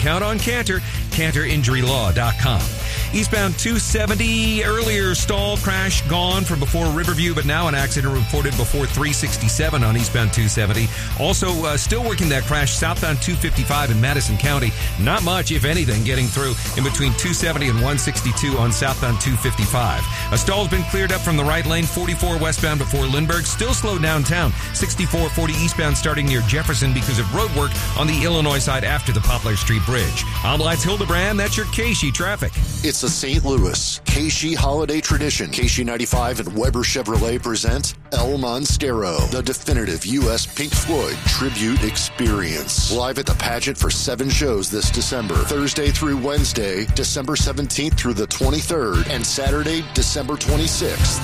count on Cantor, CantorInjuryLaw.com. Eastbound 270, earlier stall crash gone from before Riverview, but now an accident reported before 367 on eastbound 270. Also, still working that crash southbound 255 in Madison County. Not much, if anything, getting through in between 270 and 162 on southbound 255. A stall's been cleared up from the right lane, 44 westbound before Lindbergh. Still slow downtown, 6440 eastbound starting near Jefferson because of road work on the Illinois side after the Poplar Street Bridge. I'm Lance Hildebrand. That's your KSHE traffic. It's a St. Louis KSHE holiday tradition. KSHE 95 and Weber Chevrolet present El Monstero, the definitive U.S. Pink Floyd tribute experience. Live at the pageant for 7 shows this December, Thursday through Wednesday, December 17th through the 23rd, and Saturday, December 26th.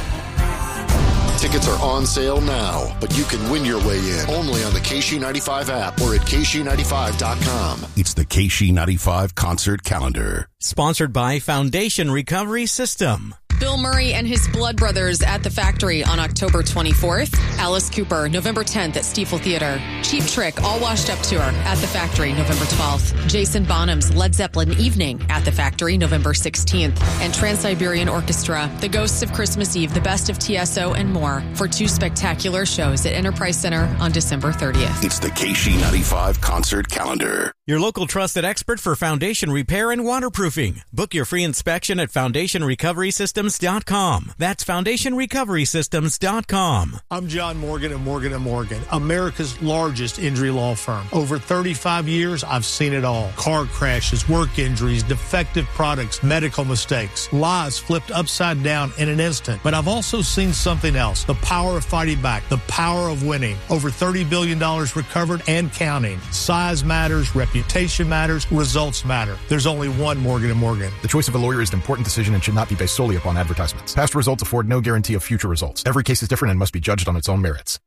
Tickets are on sale now, but you can win your way in only on the KSHE 95 app or at KSHE95.com. It's the KSHE 95 concert calendar. Sponsored by Foundation Recovery System. Bill Murray and his Blood Brothers at the Factory on October 24th. Alice Cooper, November 10th at Stiefel Theater. Cheap Trick, All Washed Up Tour at the Factory, November 12th. Jason Bonham's Led Zeppelin Evening at the Factory, November 16th. And Trans-Siberian Orchestra, The Ghosts of Christmas Eve, The Best of TSO, and more for 2 spectacular shows at Enterprise Center on December 30th. It's the KSHE 95 concert calendar. Your local trusted expert for foundation repair and waterproofing. Book your free inspection at FoundationRecoverySystems.com. That's FoundationRecoverySystems.com. I'm John Morgan of Morgan & Morgan, America's largest injury law firm. Over 35 years, I've seen it all. Car crashes, work injuries, defective products, medical mistakes, lives flipped upside down in an instant. But I've also seen something else, the power of fighting back, the power of winning. Over $30 billion recovered and counting. Size matters, reputation matters, results matter. There's only one Morgan & Morgan. The choice of a lawyer is an important decision and should not be based solely upon advertisements. Past results afford no guarantee of future results. Every case is different and must be judged on its own merits.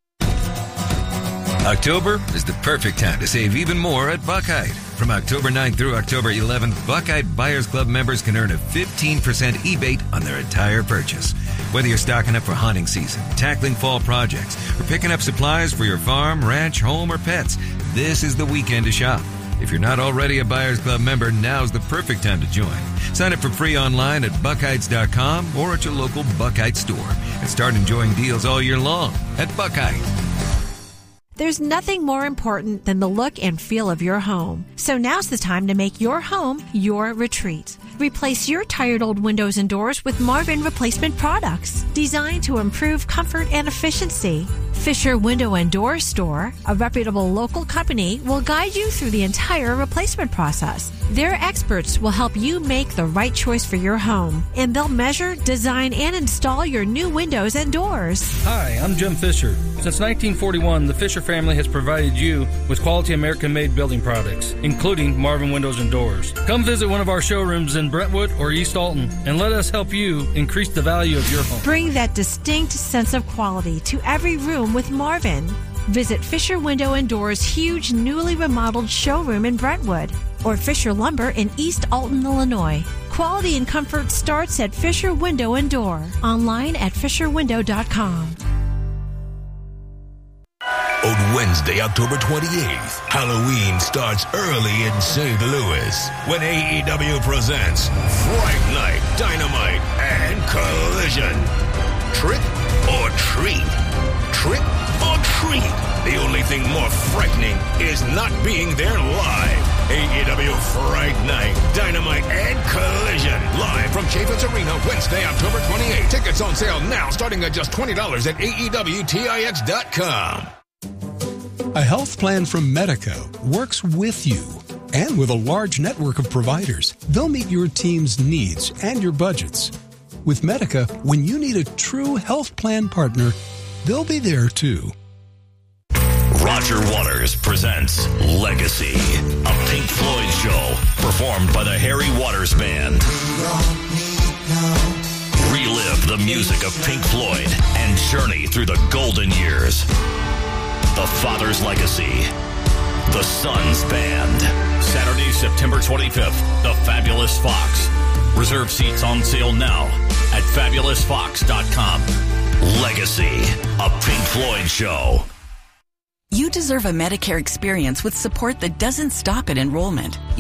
October is the perfect time to save even more at Buckeye. From October 9th through October 11th, Buckeye Buyers Club members can earn a 15% rebate on their entire purchase. Whether you're stocking up for hunting season, tackling fall projects, or picking up supplies for your farm, ranch, home, or pets, this is the weekend to shop. If you're not already a Buyers Club member, now's the perfect time to join. Sign up for free online at Buckeyes.com or at your local Buckeye store and start enjoying deals all year long at Buckeye. There's nothing more important than the look and feel of your home. So now's the time to make your home your retreat. Replace your tired old windows and doors with Marvin replacement products designed to improve comfort and efficiency. Fisher Window and Door Store, a reputable local company, will guide you through the entire replacement process. Their experts will help you make the right choice for your home, and they'll measure, design, and install your new windows and doors. Hi, I'm Jim Fisher. Since 1941, the Fisher family has provided you with quality American-made building products, including Marvin Windows and Doors. Come visit one of our showrooms in Brentwood or East Alton, and let us help you increase the value of your home. Bring that distinct sense of quality to every room with Marvin. Visit Fisher Window and Doors' huge newly remodeled showroom in Brentwood or Fisher Lumber in East Alton, Illinois. Quality and comfort starts at Fisher Window and Door. Online at FisherWindow.com. On Wednesday, October 28th, Halloween starts early in St. Louis when AEW presents Fright Night, Dynamite, and Collision. Trick or treat? Trick or treat? The only thing more frightening is not being there live. AEW Fright Night, Dynamite, and Collision. Live from Chaffetz Arena, Wednesday, October 28th. Tickets on sale now, starting at just $20 at AEWTIX.com. A health plan from Medico works with you and with a large network of providers. They'll meet your team's needs and your budgets. With Medica, when you need a true health plan partner, they'll be there too. Roger Waters presents Legacy, a Pink Floyd show performed by the Harry Waters Band. Relive the music of Pink Floyd and journey through the golden years. The Father's Legacy, the Sons Band. Saturday, September 25th, the Fabulous Fox. Reserve seats on sale now at fabulousfox.com. Legacy, a Pink Floyd show. You deserve a Medicare experience with support that doesn't stop at enrollment.